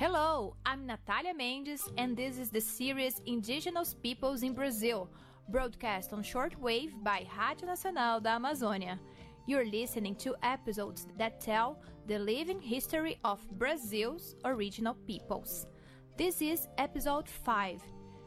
Hello, I'm Natalia Mendes, and this is the series Indigenous Peoples in Brazil, broadcast on shortwave by Rádio Nacional da Amazônia. You're listening to episodes that tell the living history of Brazil's original peoples. This is episode 5,